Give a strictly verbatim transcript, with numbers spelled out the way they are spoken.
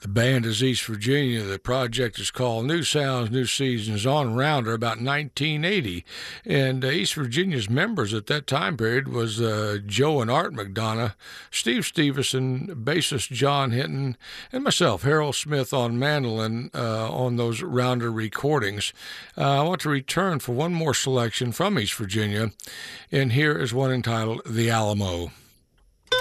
The band is East Virginia. The project is called New Sounds, New Seasons on Rounder about nineteen eighty. And uh, East Virginia's members at that time period was uh, Joe and Art McDonough, Steve Stevenson, bassist John Hinton, and myself, Harold Smith on mandolin uh, on those Rounder recordings. Uh, I want to return for one more selection from East Virginia, and here is one entitled The Alamo.